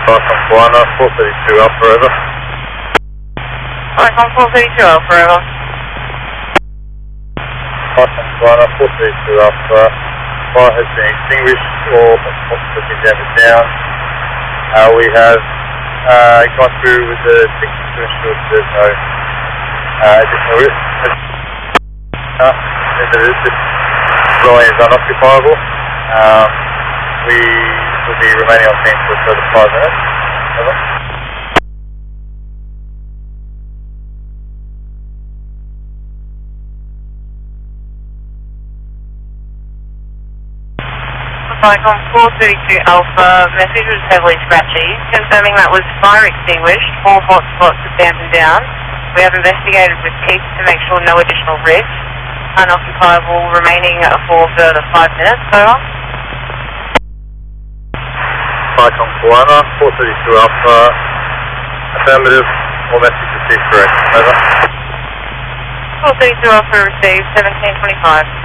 Icon Guana, 432 Alpha, over. Icon 432 Alpha, over. Icon Guana, 432 Alpha, fire has been extinguished, all hotspots have been damaged down. We have gone through with the technique to ensure that there's no additional risk. This dwelling is unoccupiable. We will be remaining on scene for a further 5 minutes. Over. Icon 432 Alpha, message was heavily scratchy, confirming that was fire extinguished, all hotspots have dampened down. We have investigated with PEEP to make sure no additional risk. Unoccupiable remaining for further 5 minutes, over. Icon Guana, 432 Alpha, affirmative, all message received correct, over. 432 Alpha received, 1725.